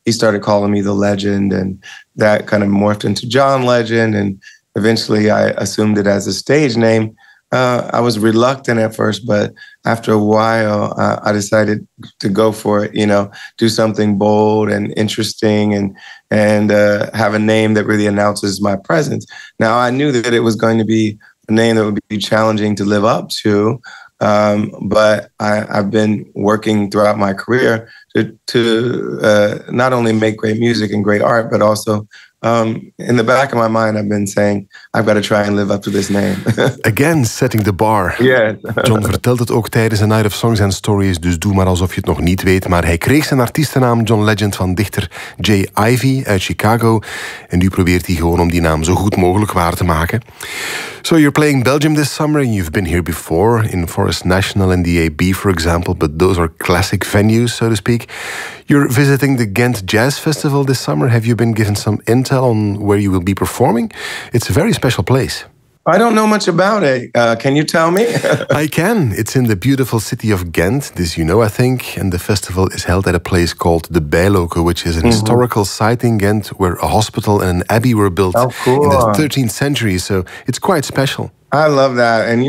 he started calling me the Legend, and that kind of morphed into John Legend, and eventually I assumed it as a stage name. I was reluctant at first, but after a while, I decided to go for it. Do something bold and interesting, and have a name that really announces my presence. Now, I knew that it was going to be a name that would be challenging to live up to, but I've been working throughout my career to not only make great music and great art, but also in the back of my mind, I've been saying, I've got to try and live up to this name. Again, setting the bar. Yeah. John vertelt het ook tijdens een Night of Songs and Stories, dus doe maar alsof je het nog niet weet. Maar hij kreeg zijn artiestennaam John Legend van dichter Jay Ivey uit Chicago. En nu probeert hij gewoon om die naam zo goed mogelijk waar te maken. So you're playing Belgium this summer, and you've been here before, in Forest National and the AB, for example, but those are classic venues, so to speak. You're visiting the Ghent Jazz Festival this summer. Have you been given some intel on where you will be performing? It's a very special place. I don't know much about it. Can you tell me? I can. It's in the beautiful city of Ghent. This you know, I think. And the festival is held at a place called the Bijloke, which is an historical site in Ghent where a hospital and an abbey were built in the 13th century. So it's quite special. I love that. And,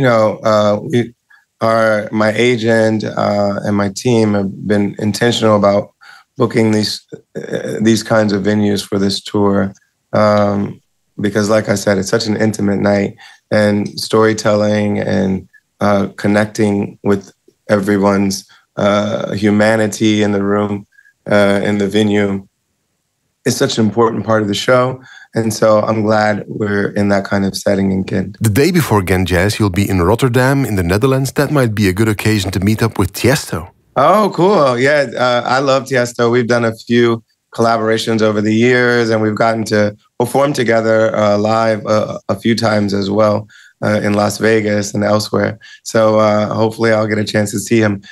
my agent and my team have been intentional about booking these kinds of venues for this tour. Because like I said, it's such an intimate night, and storytelling and connecting with everyone's humanity in the room, in the venue, is such an important part of the show. And so I'm glad we're in that kind of setting in Ghent. The day before Ghent Jazz, you'll be in Rotterdam in the Netherlands. That might be a good occasion to meet up with Tiesto. Oh, cool. Yeah, I love Tiesto. We've done a few collaborations over the years, and we've gotten to perform together live a few times as well in Las Vegas and elsewhere. So hopefully I'll get a chance to see him.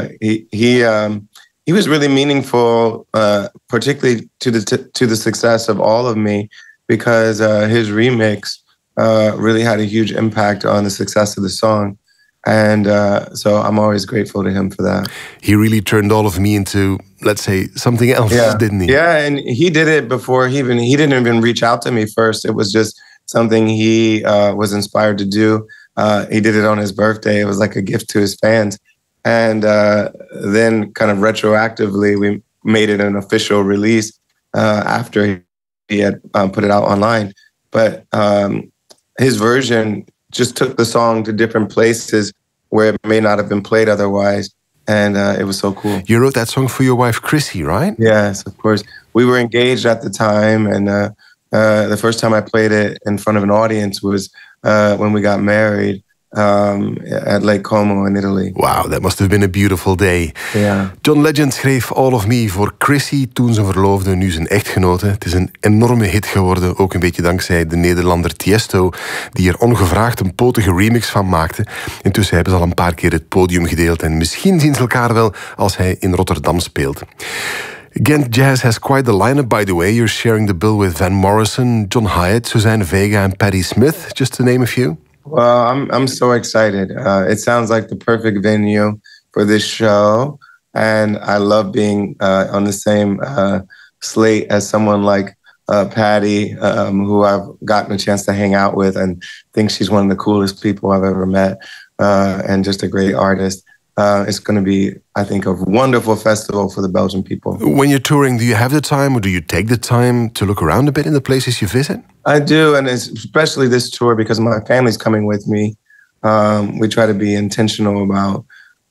He was really meaningful, particularly to the success of All of Me, because his remix really had a huge impact on the success of the song. And so I'm always grateful to him for that. He really turned All of Me into, let's say, something else, didn't he? Yeah, and he did it before he didn't even reach out to me first. It was just something he was inspired to do. He did it on his birthday. It was like a gift to his fans. And then kind of retroactively, we made it an official release after he had put it out online. But his version just took the song to different places where it may not have been played otherwise. And it was so cool. You wrote that song for your wife, Chrissy, right? Yes, of course. We were engaged at the time. And the first time I played it in front of an audience was when we got married at Lake Como in Italy. Wow, that must have been a beautiful day. Yeah. John Legend schreef All of Me voor Chrissy, toen zijn verloofde, nu zijn echtgenote. Het is een enorme hit geworden, ook een beetje dankzij de Nederlander Tiesto, die er ongevraagd een potige remix van maakte. Intussen hebben ze al een paar keer het podium gedeeld en misschien zien ze elkaar wel als hij in Rotterdam speelt. Ghent Jazz has quite the lineup, by the way. You're sharing the bill with Van Morrison, John Hiatt, Suzanne Vega and Patti Smith, just to name a few. Well, I'm so excited. It sounds like the perfect venue for this show, and I love being on the same slate as someone like Patti, who I've gotten a chance to hang out with, and think she's one of the coolest people I've ever met, and just a great artist. It's going to be, I think, a wonderful festival for the Belgian people. When you're touring, do you have the time, or do you take the time to look around a bit in the places you visit? I do, and especially this tour, because my family's coming with me. We try to be intentional about,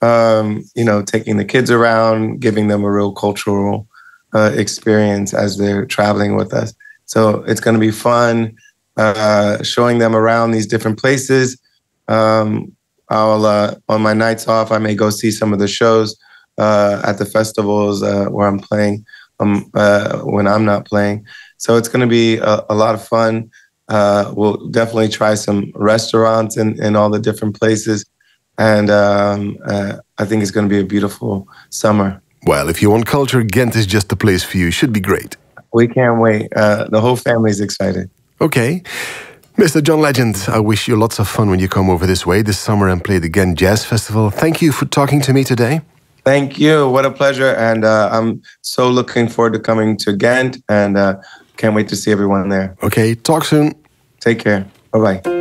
taking the kids around, giving them a real cultural experience as they're traveling with us. So it's going to be fun, showing them around these different places. I'll on my nights off, I may go see some of the shows at the festivals where I'm playing when I'm not playing. So it's going to be a lot of fun. We'll definitely try some restaurants in all the different places. And I think it's going to be a beautiful summer. Well, if you want culture, Ghent is just the place for you. It should be great. We can't wait. The whole family's excited. Okay. Mr. John Legend, I wish you lots of fun when you come over this way this summer and play the Ghent Jazz Festival. Thank you for talking to me today. Thank you. What a pleasure. And I'm so looking forward to coming to Ghent. And can't wait to see everyone there. Okay, talk soon. Take care. Bye-bye.